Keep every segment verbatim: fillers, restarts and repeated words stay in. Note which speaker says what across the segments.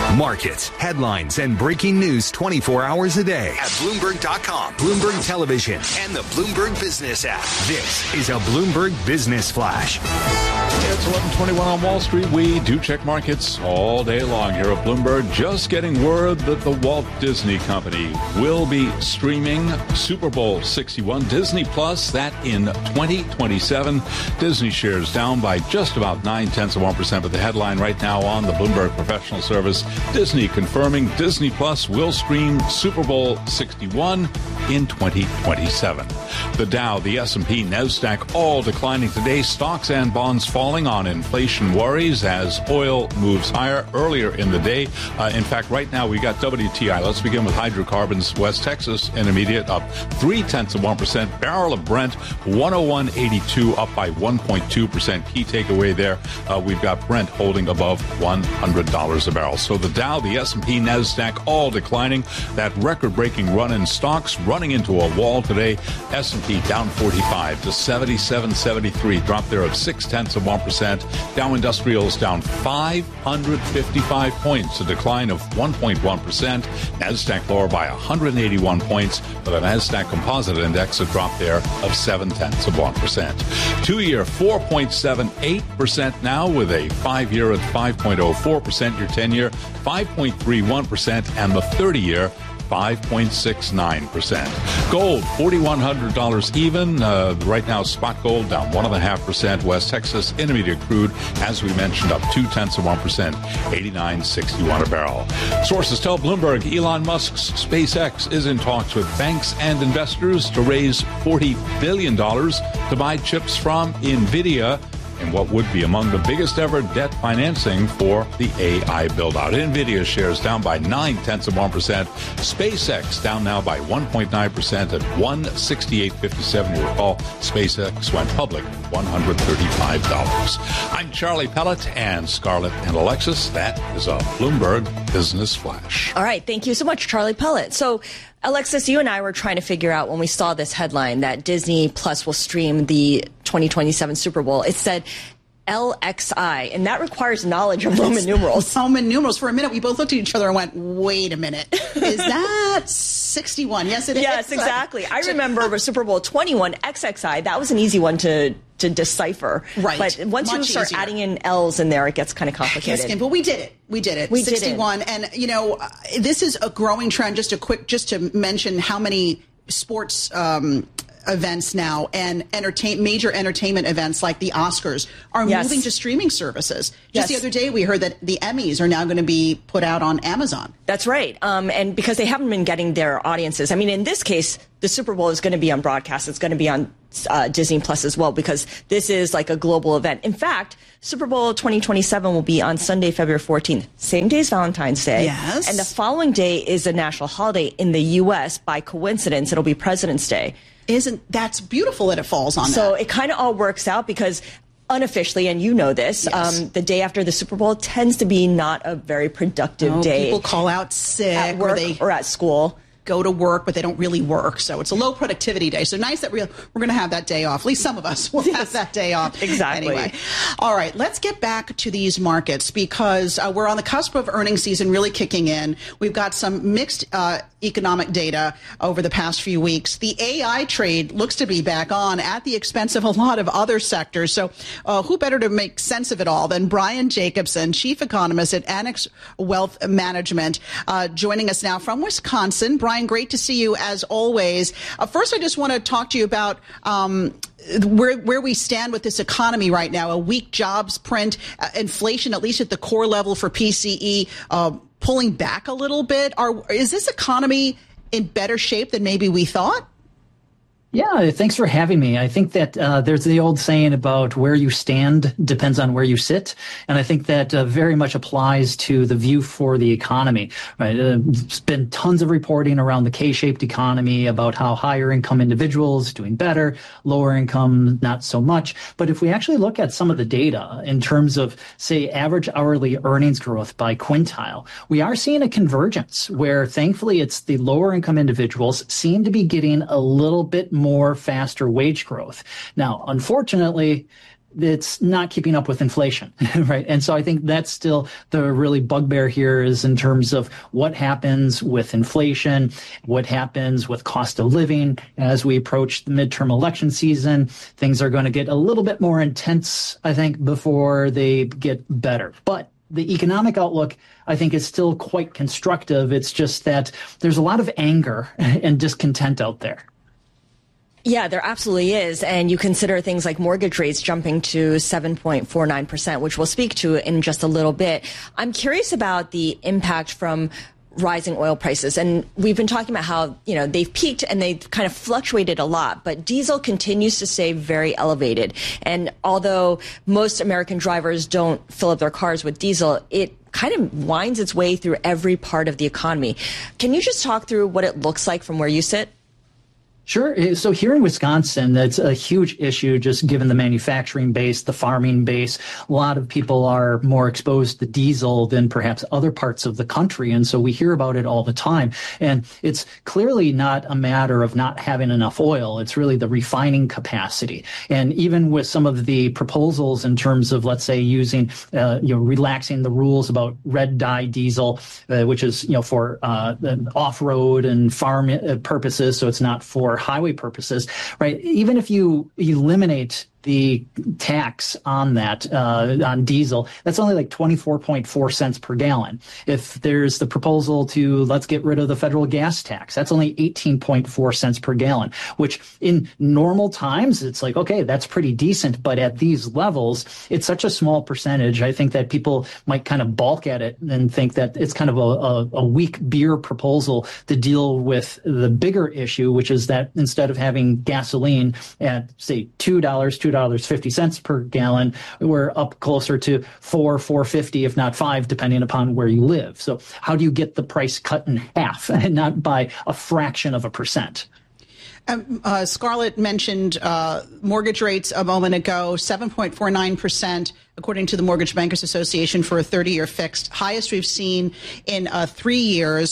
Speaker 1: Markets, headlines, and breaking news twenty-four hours a day at Bloomberg dot com, Bloomberg Television, and the Bloomberg Business app. This is a Bloomberg Business Flash.
Speaker 2: It's eleven twenty-one on Wall Street. We do check markets all day long here at Bloomberg. Just getting word that the Walt Disney Company will be streaming Super Bowl sixty-one. Disney Plus, that in twenty twenty-seven. Disney shares down by just about nine tenths of one percent. But the headline right now on the Bloomberg Professional Service, Disney confirming Disney Plus will stream Super Bowl sixty-one in twenty twenty-seven. The Dow, the S and P, NASDAQ all declining today. Stocks and bonds falling on inflation worries as oil moves higher earlier in the day. Uh, in fact, right now we got W T I. Let's begin with hydrocarbons. West Texas Intermediate up three tenths of one percent. Barrel of Brent one oh one eighty-two up by one point two percent. Key takeaway there, uh, we've got Brent holding above one hundred dollars a barrel. So the Dow, the S and P, NASDAQ all declining. That record-breaking run in stocks running into a wall today. S and P down forty-five to seventy-seven seventy-three. Drop there of six tenths of one percent. Dow Industrials down five hundred fifty-five points, a decline of one point one percent. NASDAQ lower by one hundred eighty-one points, with a NASDAQ Composite Index a drop there of seven tenths of one percent. Two-year four point seven eight percent now, with a five-year at five point oh four percent. Your ten-year five point three one percent, and the thirty-year five point six nine percent. Gold, four thousand one hundred dollars even. Uh, right now, spot gold down one point five percent. West Texas Intermediate crude, as we mentioned, up two tenths of one percent, eighty-nine sixty-one a barrel. Sources tell Bloomberg Elon Musk's SpaceX is in talks with banks and investors to raise forty billion dollars to buy chips from NVIDIA, and what would be among the biggest ever debt financing for the A I build-out. NVIDIA shares down by nine tenths of one percent. SpaceX down now by one point nine percent at one sixty-eight fifty-seven. You recall, SpaceX went public at one hundred thirty-five dollars. I'm Charlie Pellet, and Scarlett and Alexis. That is a Bloomberg Business Flash.
Speaker 3: All right. Thank you so much, Charlie Pellet. So, Alexis, you and I were trying to figure out when we saw this headline that Disney Plus will stream the twenty twenty-seven Super Bowl. It said L X I, and that requires knowledge of Roman numerals.
Speaker 4: Roman numerals. For a minute, we both looked at each other and went, wait a minute. Is that sixty-one? Yes, it
Speaker 3: yes,
Speaker 4: is.
Speaker 3: Yes, exactly. I remember Super Bowl twenty-one, X X I. That was an easy one to to decipher.
Speaker 4: Right.
Speaker 3: But once
Speaker 4: Much
Speaker 3: you start
Speaker 4: easier.
Speaker 3: adding in L's in there, it gets kind of complicated.
Speaker 4: Yes, but we did it. We did it.
Speaker 3: We
Speaker 4: sixty-one.
Speaker 3: did it.
Speaker 4: And, you know, uh, this is a growing trend. Just a quick, just to mention how many sports um, events now and entertain major entertainment events like the Oscars are
Speaker 3: yes.
Speaker 4: moving to streaming services. Just
Speaker 3: yes.
Speaker 4: the other day, we heard that the Emmys are now going to be put out on Amazon.
Speaker 3: That's right. Um, and because they haven't been getting their audiences. I mean, in this case, the Super Bowl is going to be on broadcast. It's going to be on uh, Disney Plus as well, because this is like a global event. In fact, Super Bowl twenty twenty-seven will be on Sunday, February fourteenth. Same day as Valentine's Day.
Speaker 4: Yes.
Speaker 3: And the following day is a national holiday in the U S. By coincidence, it'll be President's Day.
Speaker 4: Isn't that's beautiful that it falls on
Speaker 3: so
Speaker 4: that.
Speaker 3: it kind of all works out because unofficially, and you know this,
Speaker 4: yes.
Speaker 3: um, the day after the Super Bowl tends to be not a very productive
Speaker 4: oh,
Speaker 3: day.
Speaker 4: People call out sick
Speaker 3: at work
Speaker 4: or, they
Speaker 3: or at school.
Speaker 4: Go to work, but they don't really work. So it's a low productivity day. So nice that we're, we're going to have that day off. At least some of us will have that day off.
Speaker 3: Exactly.
Speaker 4: Anyway. All right. Let's get back to these markets because uh, we're on the cusp of earnings season really kicking in. We've got some mixed uh, economic data over the past few weeks. The A I trade looks to be back on at the expense of a lot of other sectors. So uh, who better to make sense of it all than Brian Jacobson, chief economist at Annex Wealth Management, uh, joining us now from Wisconsin. Brian, great to see you as always. Uh, first, I just want to talk to you about um, where where we stand with this economy right now. A weak jobs print, uh, inflation, at least at the core level for P C E, uh, pulling back a little bit. Are is this economy in better shape than maybe we thought?
Speaker 5: Yeah, thanks for having me. I think that uh, there's the old saying about where you stand depends on where you sit. And I think that uh, very much applies to the view for the economy. Right? Uh, there's been tons of reporting around the K-shaped economy about how higher income individuals doing better, lower income not so much. But if we actually look at some of the data in terms of, say, average hourly earnings growth by quintile, we are seeing a convergence where thankfully it's the lower income individuals seem to be getting a little bit more faster wage growth. Now, unfortunately, it's not keeping up with inflation, right? And so I think that's still the really bugbear here is in terms of what happens with inflation, what happens with cost of living. As we approach the midterm election season, things are going to get a little bit more intense, I think, before they get better. But the economic outlook, I think, is still quite constructive. It's just that there's a lot of anger and discontent out there.
Speaker 3: Yeah, there absolutely is. And you consider things like mortgage rates jumping to seven point four nine percent, which we'll speak to in just a little bit. I'm curious about the impact from rising oil prices. And we've been talking about how, you know, they've peaked and they've kind of fluctuated a lot, but diesel continues to stay very elevated. And although most American drivers don't fill up their cars with diesel, it kind of winds its way through every part of the economy. Can you just talk through what it looks like from where you sit?
Speaker 5: Sure. So here in Wisconsin, that's a huge issue, just given the manufacturing base, the farming base. A lot of people are more exposed to diesel than perhaps other parts of the country. And so we hear about it all the time. And it's clearly not a matter of not having enough oil. It's really the refining capacity. And even with some of the proposals in terms of, let's say, using, uh, you know, relaxing the rules about red dye diesel, uh, which is, you know, for uh, off-road and farm purposes. So it's not for highway purposes, right? Even if you eliminate the tax on that, uh, on diesel, that's only like twenty-four point four cents per gallon. If there's the proposal to let's get rid of the federal gas tax, that's only eighteen point four cents per gallon, which in normal times, it's like, okay, that's pretty decent. But at these levels, it's such a small percentage. I think that people might kind of balk at it and think that it's kind of a, a, a weak beer proposal to deal with the bigger issue, which is that instead of having gasoline at, say, two dollars, two dollars and fifty cents per gallon, we're up closer to four, four fifty, if not five, depending upon where you live. So how do you get the price cut in half and not by a fraction of a percent?
Speaker 4: Um, uh, Scarlett mentioned uh, mortgage rates a moment ago, seven point four nine percent, according to the Mortgage Bankers Association, for a thirty-year fixed, highest we've seen in uh, three years.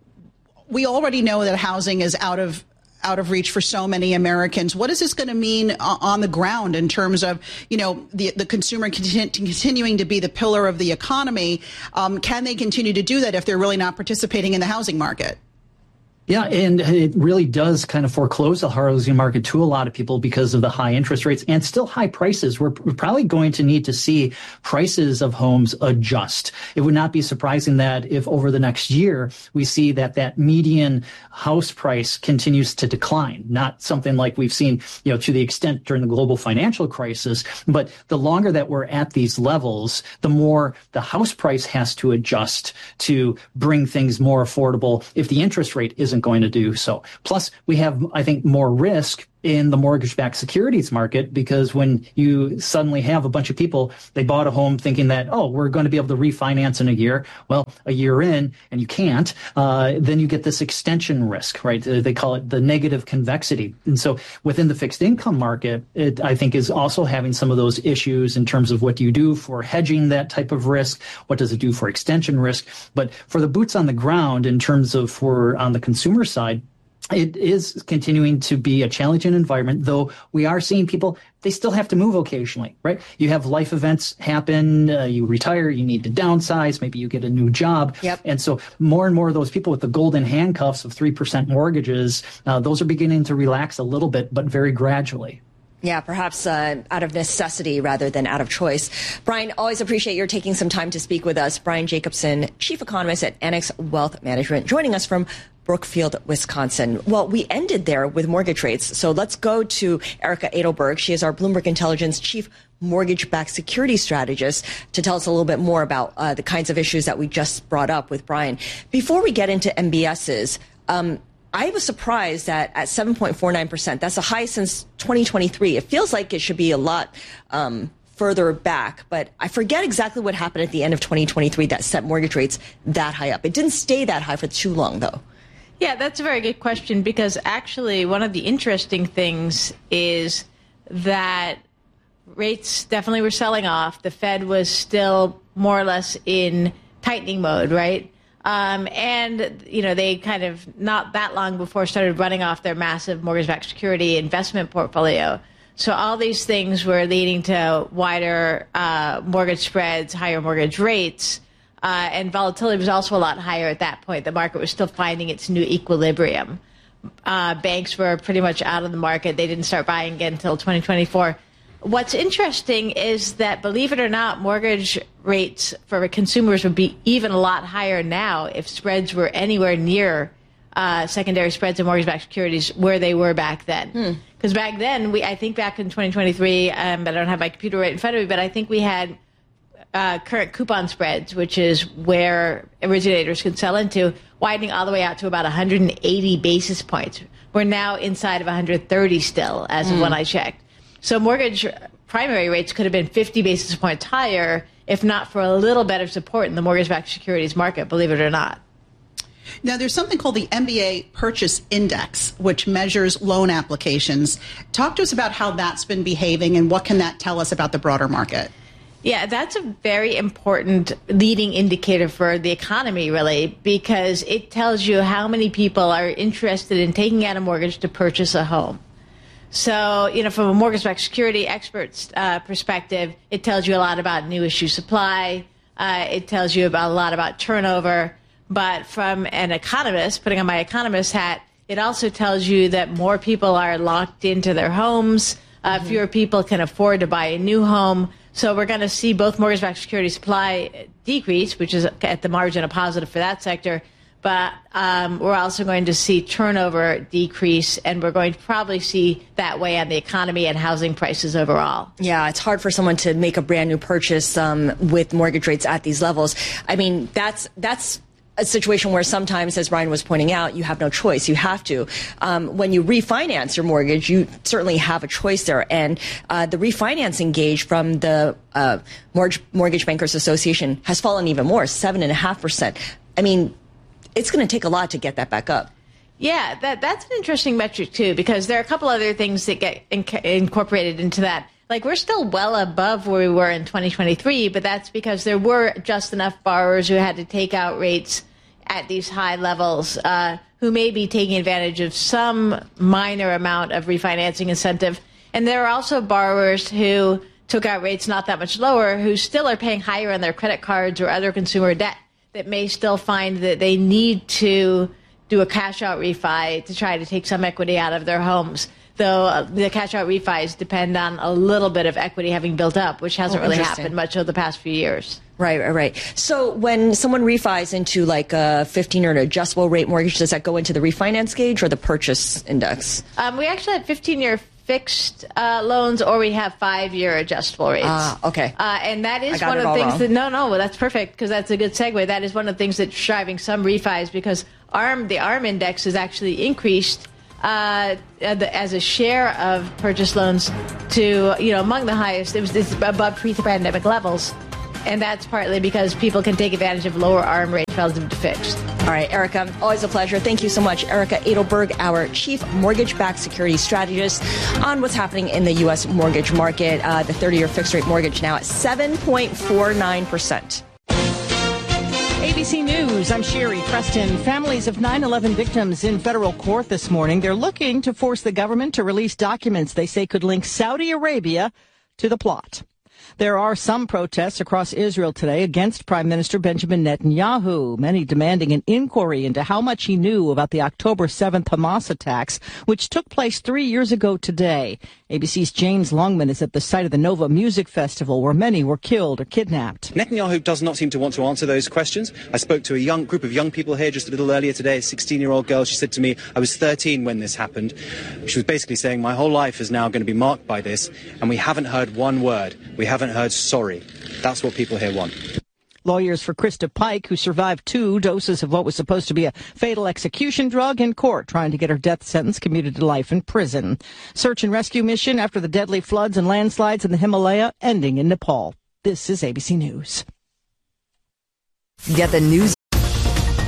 Speaker 4: We already know that housing is out of out of reach for so many Americans. What is this going to mean on the ground in terms of, you know, the the consumer continu- continuing to be the pillar of the economy? Um, can they continue to do that if they're really not participating in the housing market?
Speaker 5: Yeah, and it really does kind of foreclose the housing market to a lot of people because of the high interest rates and still high prices. We're probably going to need to see prices of homes adjust. It would not be surprising that if over the next year we see that that median house price continues to decline, not something like we've seen, you know, to the extent during the global financial crisis, but the longer that we're at these levels, the more the house price has to adjust to bring things more affordable if the interest rate isn't going to do so. Plus, we have, I think, more risk in the mortgage-backed securities market because when you suddenly have a bunch of people, they bought a home thinking that, oh, we're going to be able to refinance in a year. Well, a year in, and you can't, uh, then you get this extension risk, right? They call it the negative convexity. And so within the fixed income market, it, I think, is also having some of those issues in terms of what do you do for hedging that type of risk? What does it do for extension risk? But for the boots on the ground, in terms of for on the consumer side, it is continuing to be a challenging environment, though we are seeing people, they still have to move occasionally, right? You have life events happen, uh, you retire, you need to downsize, maybe you get a new job.
Speaker 3: Yep.
Speaker 5: And so more and more of those people with the golden handcuffs of three percent mortgages, uh, those are beginning to relax a little bit, but very gradually.
Speaker 3: Yeah, perhaps uh, out of necessity rather than out of choice. Brian, always appreciate your taking some time to speak with us. Brian Jacobson, Chief Economist at Annex Wealth Management, joining us from Brookfield, Wisconsin. Well, we ended there with mortgage rates. So let's go to Erica Edelberg. She is our Bloomberg Intelligence Chief Mortgage-Backed Security Strategist to tell us a little bit more about uh, the kinds of issues that we just brought up with Brian. Before we get into M B Ss, um, I was surprised that at seven point four nine percent, that's the highest since twenty twenty-three. It feels like it should be a lot um, further back, but I forget exactly what happened at the end of twenty twenty-three that set mortgage rates that high up. It didn't stay that high for too long, though.
Speaker 6: Yeah, that's a very good question, because actually one of the interesting things is that rates definitely were selling off. The Fed was still more or less in tightening mode, right? Um, and, you know, they kind of not that long before started running off their massive mortgage-backed security investment portfolio. So all these things were leading to wider uh, mortgage spreads, higher mortgage rates, uh, and volatility was also a lot higher at that point. The market was still finding its new equilibrium. Uh, banks were pretty much out of the market. They didn't start buying again until twenty twenty-four. What's interesting is that, believe it or not, mortgage rates for consumers would be even a lot higher now if spreads were anywhere near uh, secondary spreads of mortgage-backed securities where they were back then. Because hmm. back then, we I think back in twenty twenty-three, um, I don't have my computer right in front of me, but I think we had uh, current coupon spreads, which is where originators can sell into, widening all the way out to about one hundred eighty basis points. We're now inside of one hundred thirty still, as of mm. when I checked. So mortgage primary rates could have been fifty basis points higher if not for a little better support in the mortgage-backed securities market, believe it or not.
Speaker 4: Now, there's something called the M B A Purchase Index, which measures loan applications. Talk to us about how that's been behaving and what can that tell us about the broader market?
Speaker 6: Yeah, that's a very important leading indicator for the economy, really, because it tells you how many people are interested in taking out a mortgage to purchase a home. So, you know, from a mortgage-backed security expert's uh, perspective, it tells you a lot about new issue supply. Uh, it tells you about a lot about turnover. But from an economist, putting on my economist hat, it also tells you that more people are locked into their homes. Uh, mm-hmm. Fewer people can afford to buy a new home. So we're going to see both mortgage-backed security supply decrease, which is at the margin a positive for that sector. But um, we're also going to see turnover decrease, and we're going to probably see that weigh on the economy and housing prices overall.
Speaker 3: Yeah, it's hard for someone to make a brand new purchase um, with mortgage rates at these levels. I mean, that's that's a situation where sometimes, as Ryan was pointing out, you have no choice. You have to. Um, when you refinance your mortgage, you certainly have a choice there. And uh, the refinancing gauge from the uh, Mortgage, Mortgage Bankers Association has fallen even more, seven point five percent. I mean, it's going to take a lot to get that back up.
Speaker 6: Yeah, that that's an interesting metric, too, because there are a couple other things that get inc- incorporated into that. Like, we're still well above where we were in twenty twenty-three, but that's because there were just enough borrowers who had to take out rates at these high levels uh, who may be taking advantage of some minor amount of refinancing incentive. And there are also borrowers who took out rates not that much lower who still are paying higher on their credit cards or other consumer debt that may still find that they need to do a cash-out refi to try to take some equity out of their homes. Though uh, the cash-out refis depend on a little bit of equity having built up, which hasn't oh, really happened much over the past few years.
Speaker 3: Right, right, right. So when someone refis into like a fifteen or an adjustable rate mortgage, does that go into the refinance gauge or the purchase index?
Speaker 6: Um, we actually have fifteen-year fixed uh, loans, or we have five-year adjustable rates.
Speaker 3: Ah, okay.
Speaker 6: Uh, and that is one of the things wrong. that, no, no, well, that's perfect, because that's a good segue. That is one of the things that's driving some refis, because A R M, the A R M index has actually increased uh, as a share of purchase loans to, you know, among the highest. It was it's above pre-pandemic levels. And that's partly because people can take advantage of lower A R M rates relative to fixed.
Speaker 3: All right, Erica, always a pleasure. Thank you so much. Erica Edelberg, our Chief Mortgage-Backed Security Strategist, on what's happening in the U S mortgage market. Uh, the thirty-year fixed-rate mortgage now at seven point four nine percent.
Speaker 7: A B C News, I'm Sherry Preston. Families of nine eleven victims in federal court this morning. They're looking to force the government to release documents they say could link Saudi Arabia to the plot. There are some protests across Israel today against Prime Minister Benjamin Netanyahu, many demanding an inquiry into how much he knew about the October seventh Hamas attacks, which took place three years ago today. A B C's James Longman is at the site of the Nova Music Festival, where many were killed or kidnapped.
Speaker 8: Netanyahu does not seem to want to answer those questions. I spoke to a young group of young people here just a little earlier today, a sixteen-year-old girl. She said to me, I was thirteen when this happened. She was basically saying, my whole life is now going to be marked by this, and we haven't heard one word. We haven't heard sorry. That's what people here want.
Speaker 7: Lawyers for Krista Pike, who survived two doses of what was supposed to be a fatal execution drug, in court trying to get her death sentence commuted to life in prison. Search and rescue mission after the deadly floods and landslides in the Himalaya ending in Nepal. This is A B C News.
Speaker 9: Get the news